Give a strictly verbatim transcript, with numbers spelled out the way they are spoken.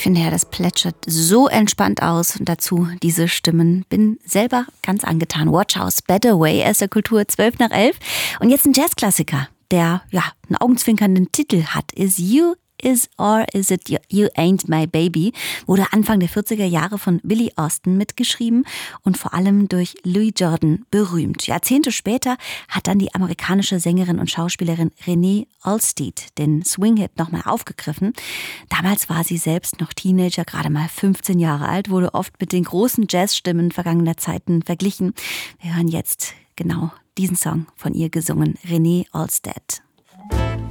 finde ja, das plätschert so entspannt aus. Und dazu diese Stimmen. Bin selber ganz angetan. Watch House, Better Way, erster Kultur, zwölf nach elf. Und jetzt ein Jazzklassiker, der ja einen augenzwinkernden Titel hat. Is You Is or Is It You, you Ain't My Baby, wurde Anfang der vierziger Jahre von Billy Austin mitgeschrieben und vor allem durch Louis Jordan berühmt. Jahrzehnte später hat dann die amerikanische Sängerin und Schauspielerin Renee Olstead den Swing-Hit nochmal aufgegriffen. Damals war sie selbst noch Teenager, gerade mal fünfzehn Jahre alt, wurde oft mit den großen Jazzstimmen vergangener Zeiten verglichen. Wir hören jetzt genau diesen Song von ihr gesungen, Renee Olstead.